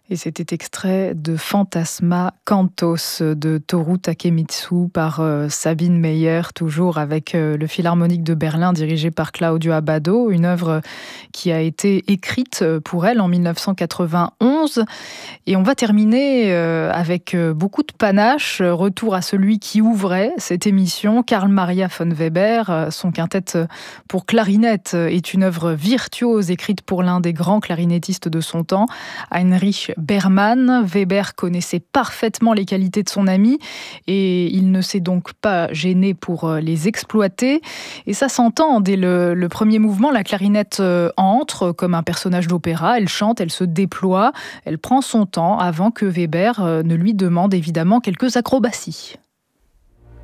Et c'était extrait de Fantasma Cantos de Toru Takemitsu par Sabine Meyer, toujours avec le Philharmonique de Berlin dirigé par Claudio Abbado, une œuvre qui a été écrite pour elle en 1991. Et on va terminer avec beaucoup de panache, retour à celui qui ouvrait cette émission, Carl Maria von Weber. Son quintet pour clarinette est une œuvre virtuose écrite pour l'un des grands clarinettistes de son temps, Heinrich Bergmann. Weber connaissait parfaitement les qualités de son ami et il ne s'est donc pas gêné pour les exploiter. Et ça s'entend dès le premier mouvement. La clarinette entre comme un personnage d'opéra. Elle chante, elle se déploie, elle prend son temps avant que Weber ne lui demande évidemment quelques acrobaties.